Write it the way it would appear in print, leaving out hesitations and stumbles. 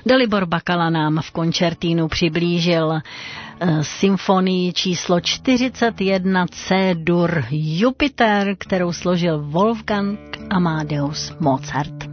Dalibor Bakala nám v koncertínu přiblížil symfonii číslo 41 C-dur Jupiter, kterou složil Wolfgang Amadeus Mozart.